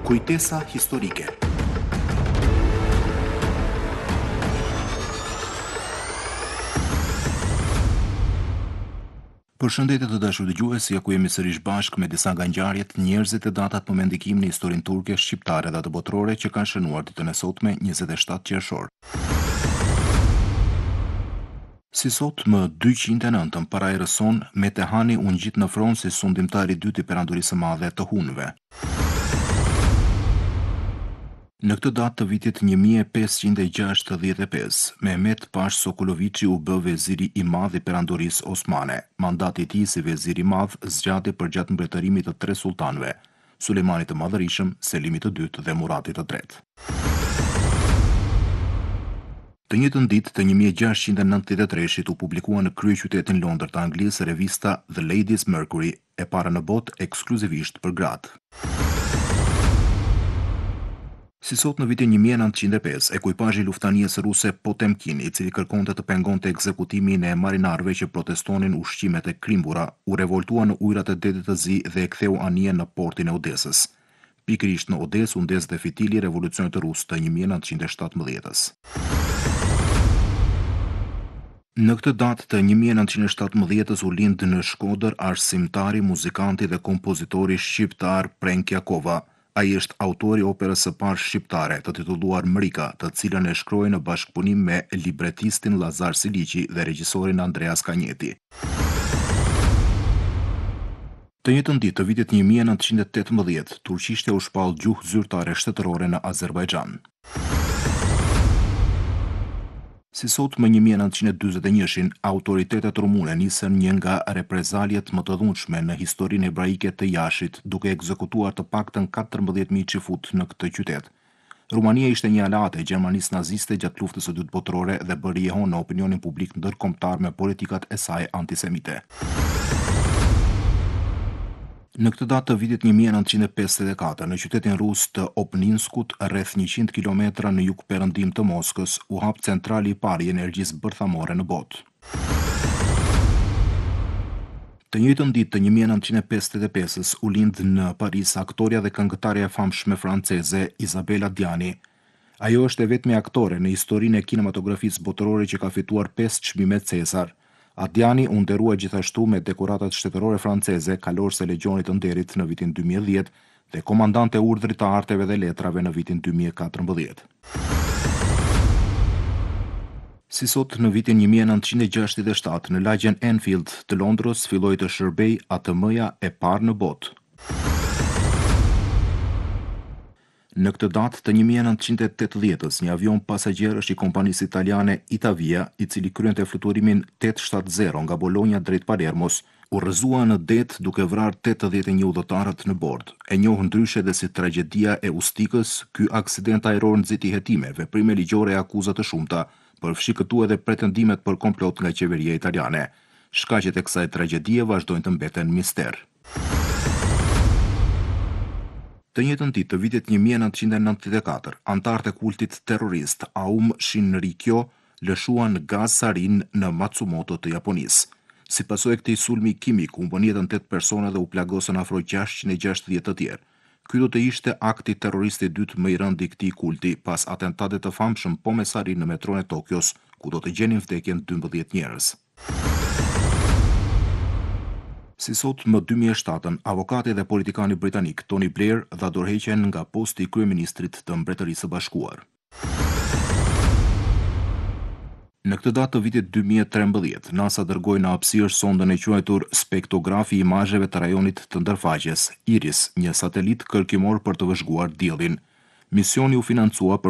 Kujtesa historike. Përshëndetje të dashur dëgjues, ja ku jemi sërish bashkë me disa nga ngjarjet, njerëzit e datat për mendikim në historinë turke, shqiptare dhe të botërore që kanë shënuar ditën e sotme 27 qershor. Si sot më 209 para erës son, Metehani u ngjit në fron si sundimtari i dytë i perandorisë së madhe të hunëve. Në këtë datë të vitit 1565, Mehmet Pash Sokuloviçi u bë veziri i madh i perandorisë osmane. Mandati i tij si vezir i madh zgjati përgjatë mbretërimit të 3 sultanëve, Sulejmanit të Madhërisëm, Selimit të dytë dhe Muratit të tretë. Të njëjtën ditë të 1693-shit u publikua në kryeqytetin Londër të Anglisë revista The Lady's Mercury, e para në botë ekskluzivisht për gratë. Si sot në vitin 1905, ekuipazhi i luftanies ruse Potemkin, i cili kërkonte të pengonte ekzekutimin e marinarëve që protestonin ushqimet e krimbura, u revoltua në ujrat e detit të zi dhe e ktheu anijen në portin e Odesës. Pikërisht në Odesë u ndes dhe fitili i revolucionit rus të 1917-s. Në këtë datë të 1917-s u lind në Shkodër arsimtari, muzikanti dhe kompozitori shqiptar Prenkjakova. Ai është autori i operës së parë shqiptare të titulluar Mrika, të cilën e shkroi në bashkëpunim me libretistin Llazar Siliqi dhe regjisorin Andreas Kanjeti. Të njëjtën ditë të vitit 1918, turqishtja u shpall gjuhë zyrtare shtetërore në Azerbajxhan. Si sot më 1941-shin, autoritetet rumune nisën një nga reprezaljet më të dhunshme në historinë hebraike të Jashit, duke ekzekutuar të paktën 14.000 qifut në këtë qytet. Rumania ishte një aleate e Gjermanisë naziste gjatë luftës së dytë botërore dhe bëri jehon në opinionin publik ndërkombëtar me politikat e saj antisemite. Në këtë datë të vitit 1954, në qytetin rus të Opninskut, rreth 100 kilometra në jug-perëndim të Moskës, u hap centrali i parë i energjisë bërthamore në botë. Të njëjtën ditë të 1955-s u lind në Paris aktoria dhe këngëtarja e famshme franceze Isabelle Adjani. Ajo është e vetmja aktore në historinë e kinematografisë botërore që ka fituar 5 çmime Cezar. Adjani u nderua gjithashtu me dekoratat shtetërore franceze, kalorëse Legionit të Nderit në vitin 2010 dhe komandante e urdhrit të arteve dhe letrave në vitin 2014. Si sot në vitin 1967, në lagjen Enfield të Londrës filloi të shërbej ATM-ja e parë në botë. Në këtë datë të 1980-s, një avion pasagjerësh i kompanisë italiane Itavia, i cili kryente fluturimin 870 nga Bologna drejt Palermos, u rrëzua në det duke vrarë 81 udhëtarët në bord. E njohur ndryshe dhe si tragjedia e Ustikës, ky aksident ajror nxiti hetime, veprime ligjore e akuza të shumta, përfshi këtu edhe pretendimet për komplot nga qeveria italiane. Shkaqet e kësaj tragjedie vazhdojnë të mbeten mister. Të njëjtën ditë të vitit 1994, antarët e kultit terrorist Aum Shinrikyo lëshuan gaz sarin në Matsumoto të Japonisë. Si pasojë e këtij sulmi kimik, u bën jetën 8 persona dhe u plagosën afro 660 të tjerë. Ky do të ishte akti terrorist i dytë më i rënd i këtij kulti, pas atentatit të famshëm po me sarin në metron e Tokios, ku do të gjenin vdekjen 12 njerëz. Si sot më 2007, avokati dhe politikani britanik Tony Blair dha dorëheqjen nga posti i kryeministrit të Mbretërisë së Bashkuar. Në këtë datë të vitit 2013, NASA dërgoi në hapësirë sondën e quajtur spektografi i imazheve të rajonit të ndërfaqes, IRIS, një satelit kërkimor për të vëzhguar diellin. Misioni u financua